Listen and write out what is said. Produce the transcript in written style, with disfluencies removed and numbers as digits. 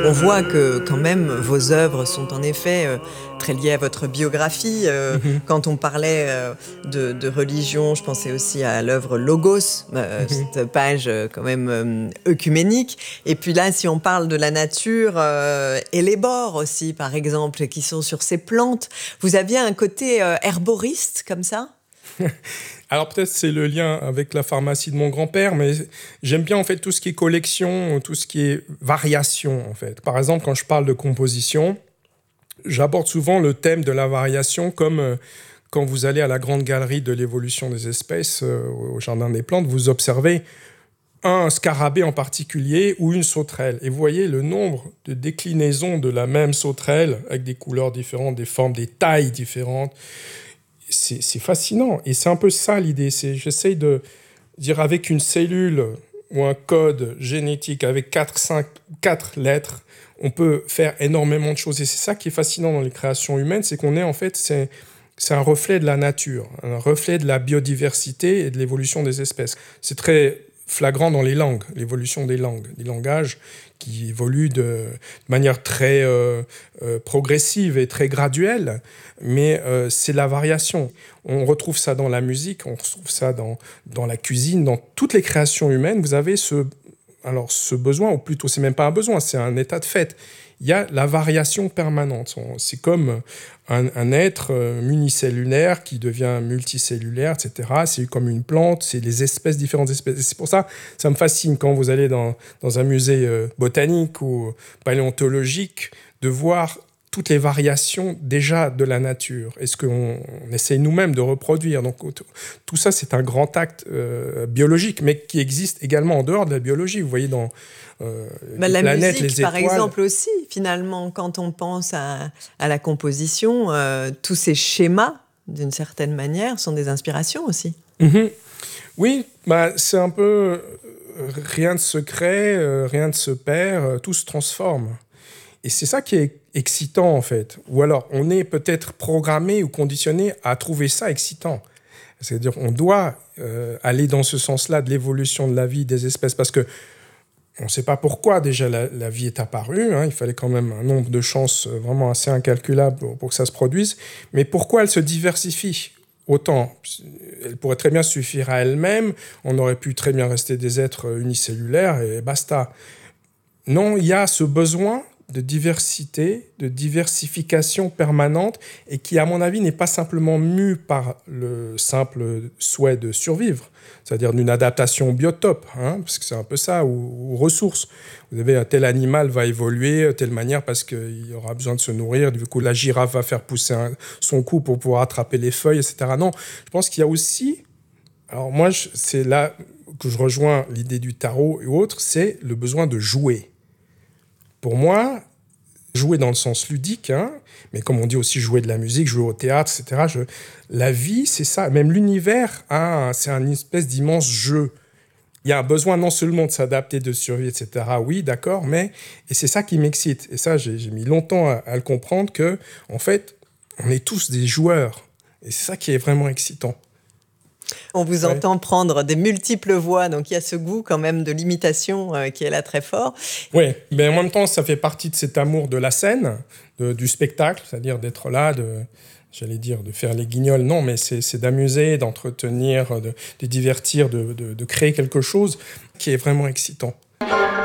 On voit que quand même vos œuvres sont en effet très liées à votre biographie. Mmh. Quand on parlait de religion, je pensais aussi à l'œuvre Logos, Mmh. cette page quand même œcuménique. Et puis là, si on parle de la nature et les bords aussi, par exemple, qui sont sur ces plantes, vous aviez un côté herboriste comme ça? Alors peut-être c'est le lien avec la pharmacie de mon grand-père, mais j'aime bien en fait tout ce qui est collection, tout ce qui est variation en fait. Par exemple, quand je parle de composition, j'aborde souvent le thème de la variation comme quand vous allez à la grande galerie de l'évolution des espèces au Jardin des Plantes, vous observez un scarabée en particulier ou une sauterelle. Et vous voyez le nombre de déclinaisons de la même sauterelle avec des couleurs différentes, des formes, des tailles différentes. C'est fascinant. Et c'est un peu ça l'idée. J'essaye de dire avec une cellule ou un code génétique avec 4 lettres, on peut faire énormément de choses. Et c'est ça qui est fascinant dans les créations humaines, c'est qu'on est en fait, c'est un reflet de la nature, un reflet de la biodiversité et de l'évolution des espèces. C'est très flagrant dans les langues, l'évolution des langues, des langages qui évoluent de manière très progressive et très graduelle, mais c'est la variation. On retrouve ça dans la musique, on retrouve ça dans la cuisine, dans toutes les créations humaines. Vous avez ce besoin, ou plutôt c'est même pas un besoin, c'est un état de fait. Il y a la variation permanente. C'est comme un être municellulaire qui devient multicellulaire, etc. C'est comme une plante, c'est les espèces, différentes espèces. Et c'est pour ça, ça me fascine quand vous allez dans un musée botanique ou paléontologique, de voir toutes les variations déjà de la nature et ce qu'on essaye nous-mêmes de reproduire. Donc tout ça, c'est un grand acte biologique, mais qui existe également en dehors de la biologie. Vous voyez dans les La planètes, musique, les par étoiles. exemple aussi, finalement, quand on pense à la composition, tous ces schémas, d'une certaine manière, sont des inspirations aussi. Mhm. Oui, c'est un peu rien ne se crée, rien ne se perd, tout se transforme. Et c'est ça qui est excitant, en fait. Ou alors, on est peut-être programmé ou conditionné à trouver ça excitant. C'est-à-dire, on doit aller dans ce sens-là de l'évolution de la vie des espèces, parce que on ne sait pas pourquoi déjà la vie est apparue. Il fallait quand même un nombre de chances vraiment assez incalculable pour que ça se produise. Mais pourquoi elle se diversifie autant? Elle pourrait très bien suffire à elle-même. On aurait pu très bien rester des êtres unicellulaires et basta. Non, il y a ce besoin de diversité, de diversification permanente et qui, à mon avis, n'est pas simplement mue par le simple souhait de survivre, c'est-à-dire d'une adaptation au biotope, parce que c'est un peu ça, ou aux ressources. Vous avez un tel animal va évoluer de telle manière parce qu'il aura besoin de se nourrir, du coup la girafe va faire pousser son cou pour pouvoir attraper les feuilles, etc. Non, je pense qu'il y a aussi, alors moi, c'est là que je rejoins l'idée du tarot et autres, c'est le besoin de jouer. Pour moi, jouer dans le sens ludique, mais comme on dit aussi jouer de la musique, jouer au théâtre, etc. La vie, c'est ça. Même l'univers, c'est une espèce d'immense jeu. Il y a un besoin non seulement de s'adapter, de survivre, etc. Oui, d'accord, et c'est ça qui m'excite. Et ça, j'ai mis longtemps à le comprendre que, en fait, on est tous des joueurs. Et c'est ça qui est vraiment excitant. On vous entend prendre des multiples voix, donc il y a ce goût quand même de l'imitation qui est là très fort. Oui, mais en même temps, ça fait partie de cet amour de la scène, du spectacle, c'est-à-dire d'être là, de faire les guignols. Non, mais c'est d'amuser, d'entretenir, de divertir, de créer quelque chose qui est vraiment excitant.